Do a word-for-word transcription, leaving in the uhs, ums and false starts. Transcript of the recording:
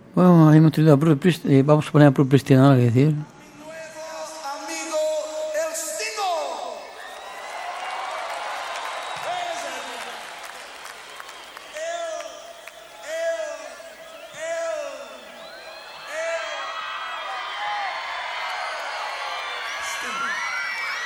Bueno, hemos tenido a Bruce Priest- eh, vamos a poner a Bruce Springsteen ahora, que decir.